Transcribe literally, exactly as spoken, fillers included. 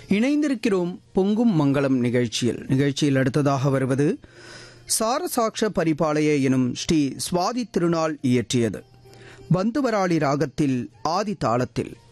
இணைந்திருக்கிறோம் பொங்கும் மங்களம் நிகழ்ச்சியில். நிகழ்ச்சியில் அடுத்ததாக வருவது சாரசாட்ச பரிபாளைய எனும் ஸ்ரீ சுவாதி திருநாள் இயற்றியது. பந்துவராளி ராகத்தில் ஆதி தாளத்தில்